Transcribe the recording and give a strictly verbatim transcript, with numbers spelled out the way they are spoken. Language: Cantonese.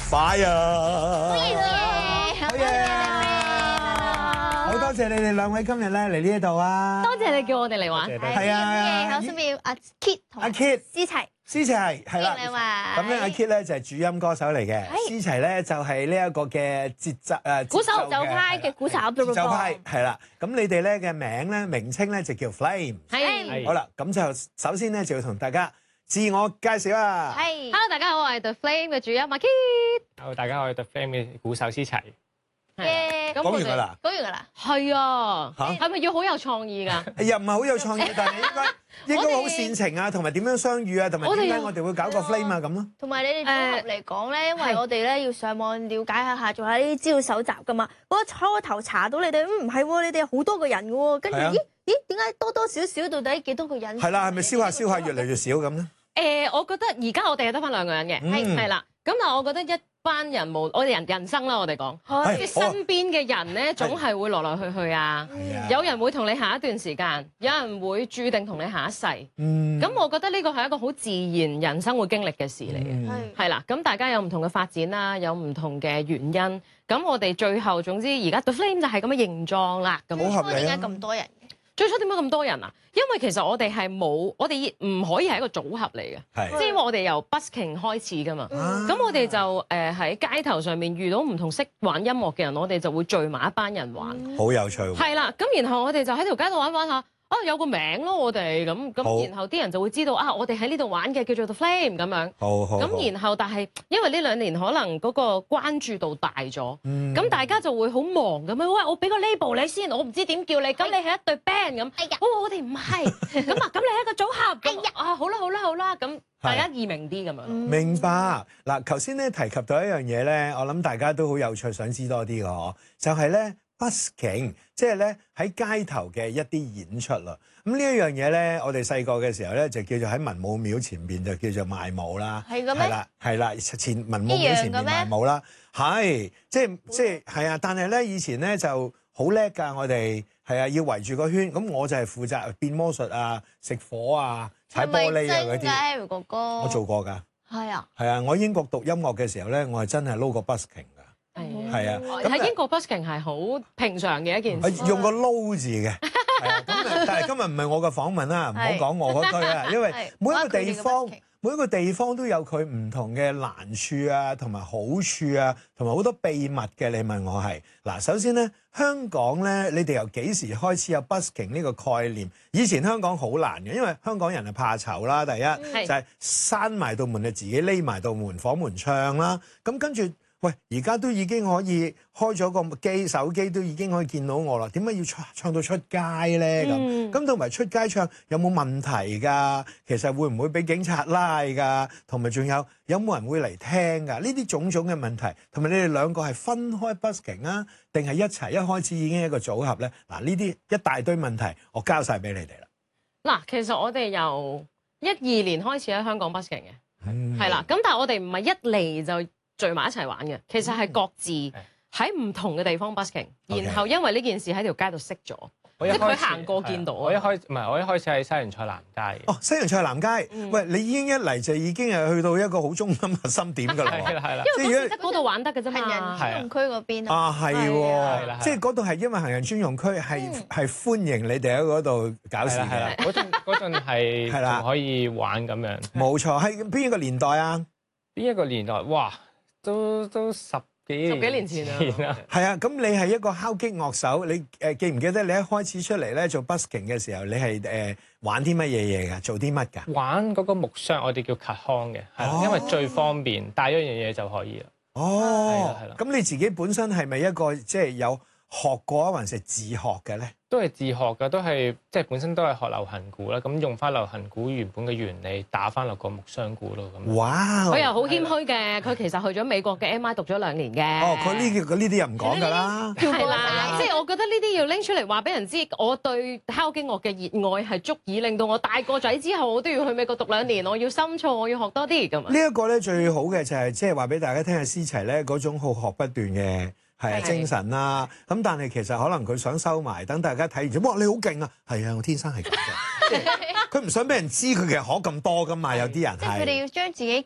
Fire！ 好嘢！ 好嘢！好多謝你哋兩位今日咧嚟呢一度啊！ 多謝你叫我哋嚟玩。 係啊， 好想要阿 Kit 同阿 Kit 思齊， 思齊係啦。 你話咁咧，阿 Kit 咧就係主音歌手嚟嘅，思齊咧就係呢一個嘅節奏誒鼓手奏派嘅鼓手， 節奏派係啦。咁你哋咧嘅名咧名稱咧就叫 Flame。 係。 好啦，咁就首先咧就要同大家自我介紹啊。 係。 Hello， 大家好，我係 The Flame 嘅主音阿 Kit。 Hello， 大家好，我係 The Flame 嘅鼓手思齊。 嘅講完㗎啦， 講完㗎啦。 係啊， 嚇係咪要好有創意㗎？ 又唔係好有創意，但係應該應該好煽情啊，同埋點樣相遇啊，同埋點解我哋會搞個 Flame 啊咁咯。 同埋你哋組合嚟講咧，因為我哋咧要上網了解下下，做下呢啲資料搜集㗎嘛。嗰初頭查到你哋，唔係喎，你哋好多個人㗎喎，跟住咦咦點解多多少少到底幾多個人？ 係啦，係咪燒下燒下越嚟越少咁咧？ 誒，我覺得而家我哋係得翻兩個人嘅，係係啦。咁但係我覺得一班人無，我哋人人生啦，我哋講，即係身邊嘅人咧，總係會來來去去啊。有人會同你行一段時間，有人會註定同你行一世。 嗯。 咁我覺得呢個係一個好自然人生會經歷嘅事嚟嘅，係啦。咁大家有唔同嘅發展啦，有唔同嘅原因。咁我哋最後總之而家 The Flame 就係咁嘅形狀啦。咁好合理啊！ 點解咁多人？ 最初點解咁多人啊？因為其實我哋係冇，我哋唔可以係一個組合嚟嘅，即係因為我哋由 busking 開始噶嘛。咁、嗯、我哋就誒喺、呃、街頭上面遇到唔同識玩音樂嘅人，我哋就會聚埋一班人玩。 好、嗯、有趣喎！ 係啦，咁然後我哋就喺條街度玩玩下。啊，有個名咯，我哋咁咁，然後啲人就會知道啊，我哋喺呢度玩嘅叫做 The Flame 咁樣。 好好。 咁然後，但係因為呢兩年可能嗰個關注度大咗，咁、嗯、大家就會好忙咁樣。喂，我俾個 label 你先，我唔知點叫你。咁你係一隊 band 咁。哎呀，哦，我哋唔係。咁啊，咁你係一個組合。哎呀，啊，好啦好啦好啦，咁大家易明啲咁樣。 明白。嗱，頭先咧提及到一樣嘢咧，我諗大家都好有趣，想知多啲嘅嗬，就係咧。busking 即係咧喺街頭嘅一啲演出啦，咁呢一樣嘢咧，我哋細個嘅時候咧就叫做喺文武廟前邊就叫做賣舞啦，係嘅咩？係啦，係啦，前文武廟前邊賣舞啦，係即係即係係啊！但係咧以前咧就好叻㗎，我哋係啊要圍住個圈，咁我就係負責變魔術啊、食火啊、踩玻璃啊嗰啲。 Harry 哥哥，我做過㗎。 係啊。係啊，我英國讀音樂嘅時候咧，我係真係撈過 busking。係啊， 喺英國 busking 係好平常嘅一件事。 用個撈字嘅，係啊。咁但係今日唔係我嘅訪問啦，唔好講我嗰堆啊，因為每一個地方每一個地方都有佢唔同嘅難處啊，同埋好處啊，同埋好多秘密嘅。你問我係嗱，首先咧，香港咧，你哋由幾時開始有 busking 呢個概念？以前香港好難嘅，因為香港人係怕醜啦，第一就係閂埋道門就自己匿埋道門房門唱啦，咁跟住。喂，而家都已經可以開咗個機，手機都已經可以見到我啦。點解要唱唱到出街咧？咁咁同埋出街唱有冇問題㗎？其實會唔會俾警察拉㗎？同埋仲有有冇人會嚟聽㗎？呢啲種種嘅問題，同埋你哋兩個係分開 busking 啊，定係一齊一開始已經一個組合咧？嗱，呢啲一大堆問題，我交晒俾你哋啦。 嗱，其實我哋由一二年開始喺香港 busking 嘅，係啦、嗯。咁但係我哋唔係一嚟就聚埋一齊玩嘅，其實係各自喺唔同嘅地方 busking，、嗯、然後因為呢件事喺條街度識咗，即係佢行過見到。 我一開唔係我一開始喺西洋菜南街。哦， 西洋菜南街，嗯、喂，你已經一嚟就已經係去到一個好中心核心點㗎啦。 係啦係啦， 因為嗰度玩得嘅啫嘛。 行人專用區嗰邊啊，係喎，即係嗰度係因為行人專用區係係歡迎你哋喺嗰度搞事嘅。 嗰陣嗰陣係係啦，可以玩咁樣。 冇錯，係邊一個年代啊？ 邊一個年代？哇！都都十幾年十幾年前啦， 係啊，咁你係一個敲擊樂手，你誒、呃、記唔記得你一開始出嚟咧做 busking 嘅時候，你係誒、呃、玩啲乜嘢嘢㗎？做啲乜㗎？ 玩嗰個木箱，我哋叫 cajon 嘅，係、哦、因為最方便，帶一樣嘢就可以啦。 哦， 係啦係啦。 咁你自己本身係咪一個即係有學過啊，還是自學嘅咧？ 都係自學嘅，都係即係本身都係學流行鼓啦。咁用翻流行鼓原本嘅原理打翻落個木箱鼓咯。咁哇！ 佢又好謙虛嘅，佢其實去咗美國嘅 M I 讀咗兩年嘅。 哦，佢呢啲佢呢啲又唔講㗎啦。 係啦，即係我覺得呢啲要拎出嚟話俾人知，我對敲擊樂嘅熱愛係足以令到我大個仔之後我都要去美國讀兩年，我要深造，我要學多啲咁啊。 呢一個咧最好嘅就係即係話俾大家聽下思齊咧嗰種好學不斷嘅。係啊，精神啦，咁但係其實可能佢想收埋，等大家睇完之後，哇！你好勁啊，係啊，我天生係咁嘅，佢唔想俾人知佢其實學咁多噶嘛，有啲人係。 即係佢哋要將自己